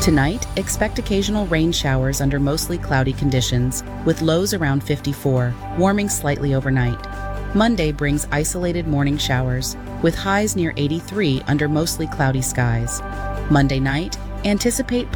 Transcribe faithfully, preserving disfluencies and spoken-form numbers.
Tonight, expect occasional rain showers under mostly cloudy conditions, with lows around fifty-four, warming slightly overnight. Monday brings isolated morning showers, with highs near eighty-three under mostly cloudy skies. Monday night, anticipate